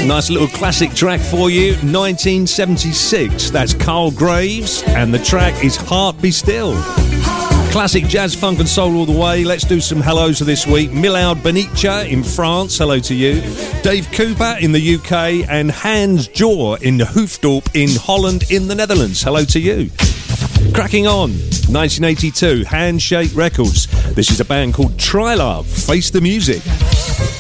Nice little classic track for you, 1976. That's Carl Graves, and the track is Heart Be Still. Classic jazz, funk and soul all the way. Let's do some hellos this week. Milord Benicia in France, hello to you. Dave Cooper in the UK, and Hans Jor in Hoofddorp in Holland in the Netherlands, hello to you. Cracking on, 1982, Handshake Records. This is a band called Trilove, Face the Music.